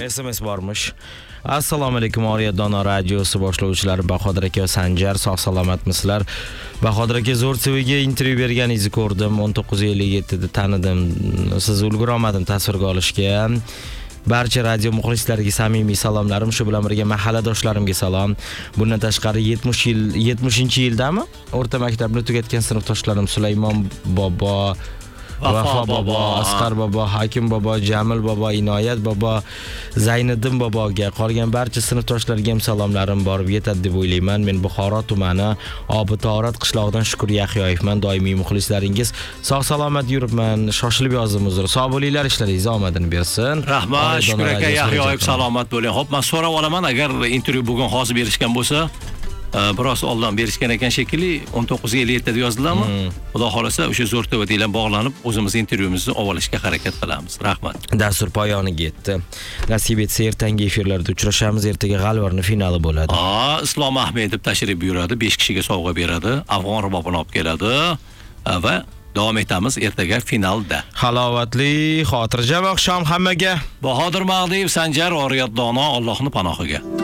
SMS bormish. Assalomu alaykum, Oriyat Dono radiosi boshlovchilari Bahodir aka va Sanjar, sog' salomatmisizlar? Bahodir aka, Zo'r TVga intervyu berganingizni ko'rdim. 1957 da tanidim. Sizni ulgura olmadim tasvirga olishga. Barcha radio muxlislariga samimiy salomlarim, shu bilan birga mahalladoshlarimga salom. Bundan tashqari 70-yildami? O'rta maktabni tugatgan sinfdoshlarim Sulaymon bobo, Vafo bobo, Asqar bobo, Hakim bobo, Jamil bobo, Inoyat bobo, Zayniddin boboga, qolgan barcha sinfdoshlarga ham salomlarim borib yetadi deb o'ylayman. Men Buxoro tumani Obitorat qishlog'idan Shukur Yaxyoyevman. Doimiy muxlislaringiz. Sog' salomat yuribman. Shoshilib yozdim uzr. Sog' bo'linglar, ishlaringiz omadini bersin. Rahmat, Shukur aka Yaxyoyev salomat bo'ling. Xo'p, men so'rab olaman, agar intervyu bugun hozir berishgan bo'lsa, biroz oldin berishgan ekan shekilli 1957 da yozdilarmi? Xudo xolasa o'sha Zo'r TV bilan bog'lanib o'zimiz intervyuimizni olishga harakat qilamiz. Rahmat. Dastur poyoniga yetdi. Nasib etsa ertangi efirlarda uchrashamiz. Ertaga G'alvarning finali bo'ladi. Islom Ahmedov tashrif buyuradi, 5 kishiga sovg'a beradi, afg'on rubobini olib keladi va davom etamiz ertaga finalda. Halovatli, xotirjam oqshom hammaga. Bahodir Mag'diyev, Sanjar, Oriyat Dono, Allohning panohiga.